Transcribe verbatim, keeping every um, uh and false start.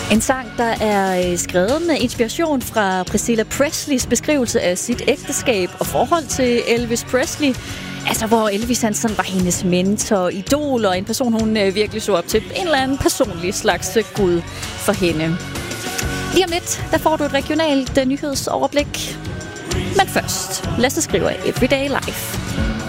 En sang, der er skrevet med inspiration fra Priscilla Presleys beskrivelse af sit ægteskab og forhold til Elvis Presley. Altså, hvor Elvis han sådan var hendes mentor, idol og en person, hun virkelig så op til. En eller anden personlig slags gud for hende. Lige om lidt, der får du et regionalt nyhedsoverblik. Men først, Lasse skriver Everyday Life.